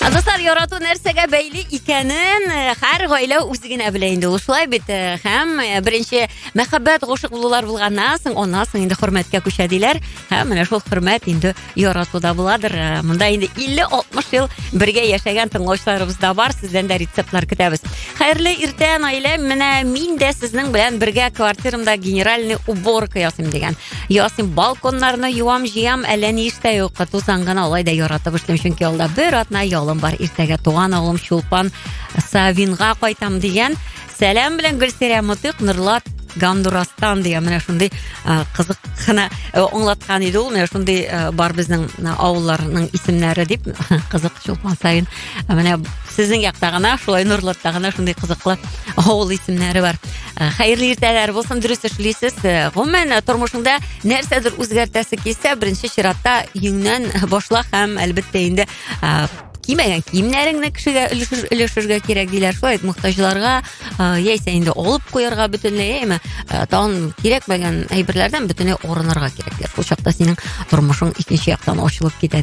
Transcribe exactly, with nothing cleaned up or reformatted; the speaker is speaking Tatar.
Достар, ярату нәрсәгә бәйле икәнен һәр гаилә үзе генә белә инде. Ул шулай бит. Һәм беренче мәхәббәт, гашык булулар булганнан соң, аннан соң инде хөрмәткә күчә диләр. Һәм менә шул хөрмәт инде яратуда буладыр. Монда инде илле-алтмыш ел бергә яшәгән тыңлаучыларыбыз да бар. Сездән дә рецептлар көтәбез. Хәерле иртә, аилә. Менә мин дә сезнең белән бергә квартирамда генеральный уборка ясыйм дигән. Ясыйм, балконнарны юам, җыям, әллә ни эштә юк. Тузан гына алай да яратып эшлим, чөнки алда бер атна ялым бар. Иртәгә туган авылым Чулпан Савинга кайтам дигән. Сәлам белән Гөлсәрә Мутык, Нурлат Гандурастан дигән менә шундый кызык кына аңлаткан иде ул. Менә шундый бар безнең авылларның исемнәре дип. Кызык Чулпан Савин. Менә сезнең якта гына шулай Нурлатта гына шундый кызыклы авыл исемнәре бар. Хәерле иртәләр булсын, дөрес эшлисез. Гомумән тормышыңда нәрсәдер үзгәртәсе килсә, беренче чиратта өеңнән башла һәм әлбәттә инде кимәгән киемнәреңне кешегә өлешергә кирәк диләр. Шулай мохтаҗларга яисә инде алып куярга бөтенләй, әйме тагын кирәкмәгән әйберләрдән бөтенләй арынырга кирәк диләр. Шул чакта синең тормышың икенче яктан ачылып китә.